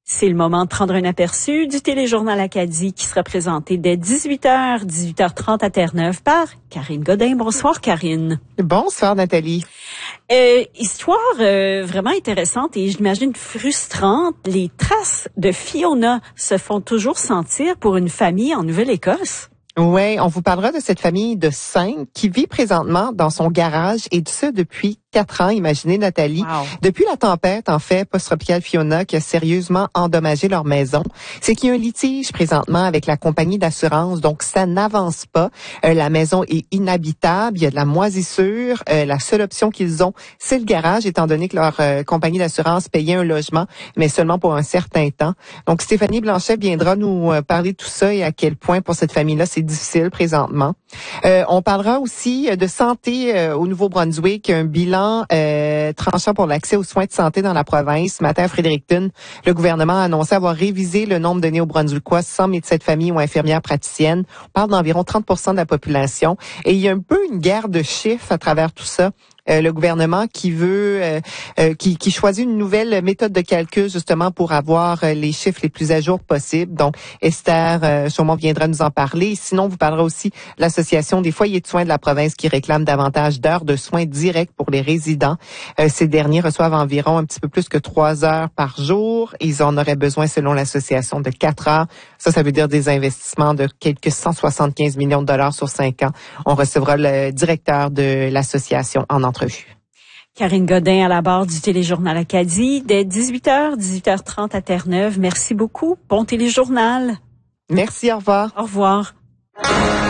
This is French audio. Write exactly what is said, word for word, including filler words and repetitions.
C'est le moment de prendre un aperçu du téléjournal Acadie qui sera présenté dès dix-huit heures, dix-huit heures trente à Terre-Neuve par Karine Godin. Bonsoir Karine. Bonsoir Nathalie. Euh, histoire euh, vraiment intéressante et j'imagine frustrante. Les traces de Fiona se font toujours sentir pour une famille en Nouvelle-Écosse. Oui, on vous parlera de cette famille de cinq qui vit présentement dans son garage et tout ça depuis quatre ans, imaginez Nathalie. Wow. Depuis la tempête, en fait, post-tropicale Fiona qui a sérieusement endommagé leur maison, c'est qu'il y a un litige présentement avec la compagnie d'assurance, donc ça n'avance pas. Euh, la maison est inhabitable, il y a de la moisissure. Euh, la seule option qu'ils ont, c'est le garage, étant donné que leur euh, compagnie d'assurance payait un logement, mais seulement pour un certain temps. Donc Stéphanie Blanchet viendra nous euh, parler de tout ça et à quel point pour cette famille-là, c'est difficile présentement. Euh, on parlera aussi de santé euh, au Nouveau-Brunswick, un bilan Euh, tranchant pour l'accès aux soins de santé dans la province. Ce matin à Fredericton, le gouvernement a annoncé avoir révisé le nombre de néo-brunswickois sans médecin de famille ou infirmière praticienne. On parle d'environ trente pour cent de la population. Et il y a un peu une guerre de chiffres à travers tout ça. Euh, le gouvernement qui veut, euh, euh, qui, qui choisit une nouvelle méthode de calcul justement pour avoir euh, les chiffres les plus à jour possibles. Donc, Esther euh, sûrement viendra nous en parler. Sinon, vous parlera aussi de l'Association des foyers de soins de la province qui réclame davantage d'heures de soins directs pour les résidents. Euh, ces derniers reçoivent environ un petit peu plus que trois heures par jour. Ils en auraient besoin, selon l'association, de quatre heures. Ça, ça veut dire des investissements de quelques cent soixante-quinze millions de dollars sur cinq ans. On recevra le directeur de l'association en entrevue. Karine Godin à la barre du téléjournal Acadie dès dix-huit heures, dix-huit heures trente à Terre-Neuve. Merci beaucoup. Bon téléjournal. Merci, au revoir. Au revoir.